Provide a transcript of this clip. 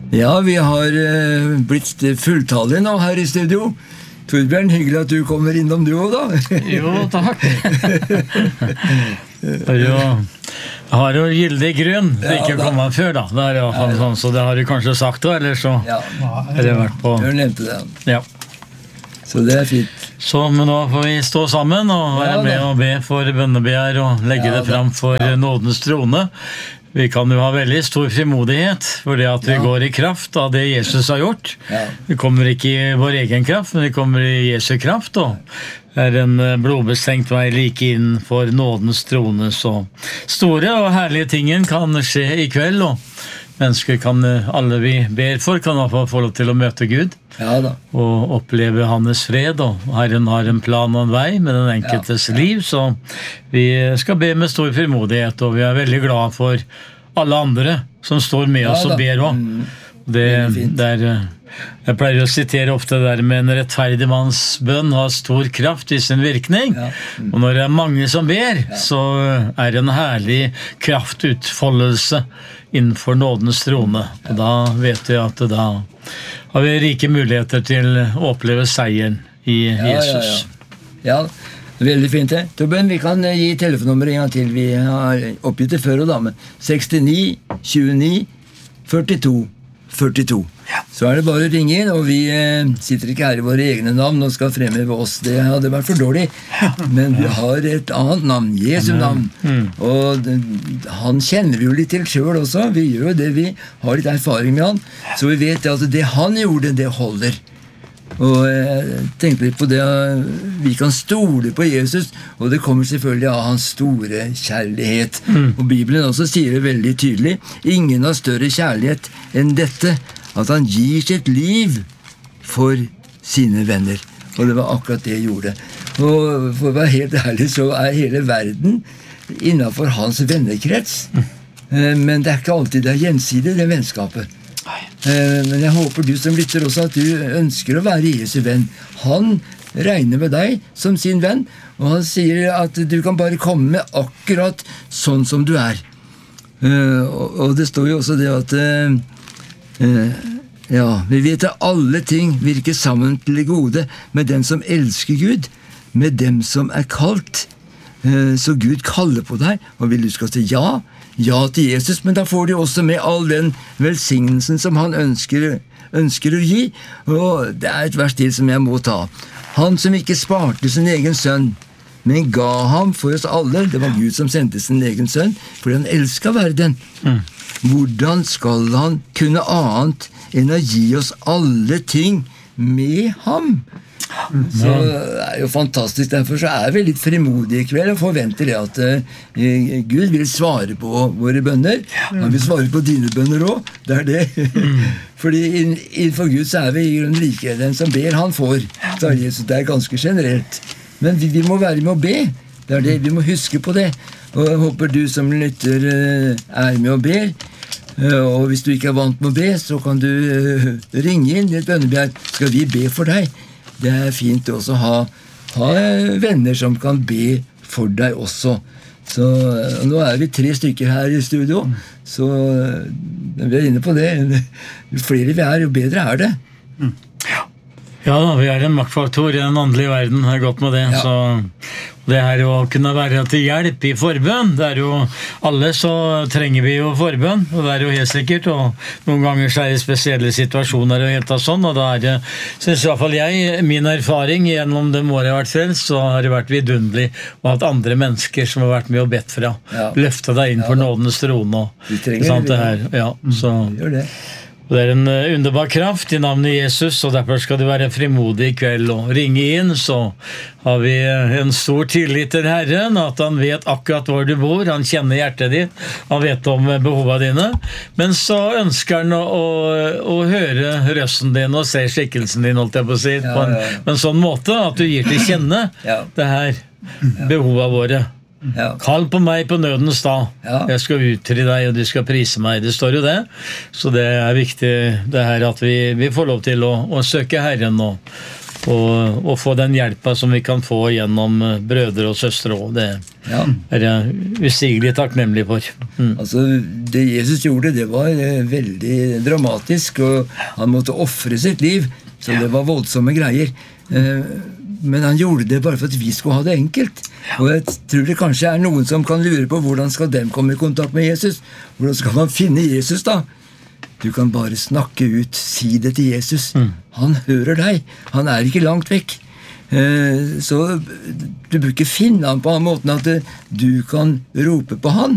Ja, vi har blitt fulltallige nå her I studio. Torbjørn, hyggelig at du kommer innom du også da. Jo, takk. Jeg har jo gyldig grunn ikke kommet før da. Det I hvert fall sånn, så det har du kanskje sagt da, eller så har det vært på... Du nevnte det. Ja. Så det fint. Så, men nå får vi stå sammen og være med og be for bønnebegjær og legge det fram for nådens trone. Vi kan jo ha veldig stor frimodighet for det at vi går I kraft av det Jesus har gjort. Vi kommer ikke I vår egen kraft, men vi kommer I Jesu kraft, og det en blodbestengt vei like inn for nådens trone. Så store og herlige tingen kan skje I kveld, og mennesker kan, alle vi ber for, kan få lov til å møte Gud og oppleve hans fred, og Herren har en plan og en vei med den enkeltes liv, så vi skal be med stor frimodighet, og vi veldig glad for alle andre som står med oss og ber også. Jeg pleier å sitere ofte der med en rettferdig manns bønn har stor kraft I sin virkning, og når det mange som ber, så det en herlig kraftutfoldelse innenfor nådens trone, og da vet vi at da har vi rike muligheter til å oppleve seieren I Jesus. Ja, veldig fint det. Torbjørn, vi kan gi telefonnummeret en gang til. Vi har oppgitt det før og da, men 69 29 42 42. Så det bare å ringe inn, og vi sitter ikke her I våre egne navn og skal fremheve oss. Det hadde vært for dårlig. Men vi har et annet navn, Jesu navn. Og han kjenner vi jo litt til selv også. Vi gjør jo det, vi har litt erfaring med han. Så vi vet at det han gjorde, det holder. Og jeg tenkte litt på det, vi kan stole på Jesus, og det kommer selvfølgelig av hans store kjærlighet. Og Bibelen også sier det veldig tydelig, ingen har større kjærlighet enn dette, at han gir sitt liv for sine venner. Og det var akkurat det jeg gjorde. Og for å være helt ærlig, så hele verden innenfor hans vennekrets. Men det ikke alltid det gjensidig, det vennskapet. Men jeg håper du som lytter også at du ønsker å være Jesu venn. Han regner med deg som sin venn, og han sier at du kan bare komme med akkurat sånn som du og det står jo også det at vi vet at alle ting virker sammen til det gode med dem som elsker Gud, med dem som kalt. Så Gud kaller på deg, og vil du skal si ja til Jesus, men da får du også med all den velsignelsen som han ønsker å gi, og det et vers til som jeg må ta. Han som ikke sparte sin egen sønn, men ga ham for oss alle, det var Gud som sendte sin egen sønn, fordi han elsket verden. Hvordan skal han kunne annet enn å gi oss alle ting med ham? Så det jo fantastisk. Derfor så vi litt frimodige I kveld og forventer det at Gud vil svare på våre bønner. Han vil svare på dine bønner også. Det det. Fordi innenfor Gud så vi I grunnen like. Den som ber, han får. Så Jesus, det ganske generelt. Men vi må være med å be. Det det. Vi må huske på det. Og jeg håper du som lytter med og ber. Og hvis du ikke vant med å be, så kan du ringe inn I et bønnebegjær. Skal vi be for deg? Det fint også å ha venner som kan be for deg også. Så nå vi 3 stykker her I studio, så vi inne på det. Jo flere vi jo bedre det. Ja da, vi en maktfaktor I den åndelige verden, har gått med det. Så det å kunne være til hjelp I forbønn, det jo alle så trenger vi jo forbønn, og det jo helt sikkert, og noen ganger så det spesielle situasjoner og helt sånn, og da det, synes I hvert fall min erfaring gjennom de årene jeg har vært frelst, så har det vært vidunderlig å ha hatt andre mennesker som har vært med og bedt fra, løfte deg inn for nådens trone, og sant det her, så gjør det. Og det en underbar kraft I navnet Jesus, og derfor skal du være frimodig I kveld og ringe inn, så har vi en stor tillit til Herren, at han vet akkurat hvor du bor, han kjenner hjertet ditt, han vet om behovene dine, men så ønsker han å høre røsten din og se skikkelsen din, holdt jeg på å si, på en sånn måte at du gir til kjenne det her behovene våre. Kall på meg på nødens dag. Jeg skal utri deg, og du skal prise meg. Det står jo det. Så det viktig det her at vi får lov til å søke Herren og og få den hjelpa som vi kan få gjennom brødre og søstre også. Det er jeg usigelig takknemlig for. Altså, det Jesus gjorde, det var veldig dramatisk, og han måtte offre sitt liv, så det var voldsomme greier. Men han gjorde det bare for at vi skulle ha det enkelt. Og jeg tror det kanskje er noen som kan lure på hvordan skal de komme i kontakt med Jesus. Hvordan skal man finne Jesus da? Du kan bare snakke ut, si det til Jesus. Han hører deg. Han er ikke langt vekk. Så du bør ikke finne han på den måten at du kan rope på han.